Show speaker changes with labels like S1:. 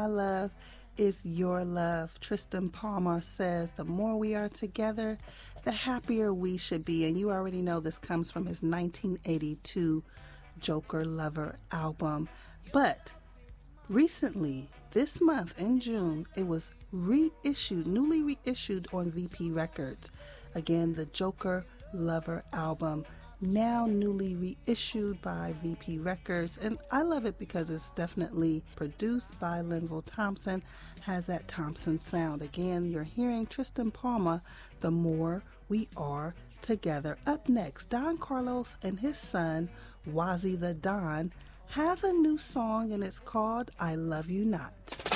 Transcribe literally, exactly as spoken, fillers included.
S1: my love is your love. Tristan Palmer says, the more we are together, the happier we should be. And you already know this comes from his nineteen eighty-two Joker Lover album. But recently, this month in June, it was reissued, newly reissued on V P Records. Again, the Joker Lover album, now newly reissued by V P Records. And I love it because it's definitely produced by Linval Thompson, has that Thompson sound. Again, you're hearing Tristan Palmer, The More We Are Together. Up next, Don Carlos and his son, Wazzy the Don, has a new song and it's called I Love You Not.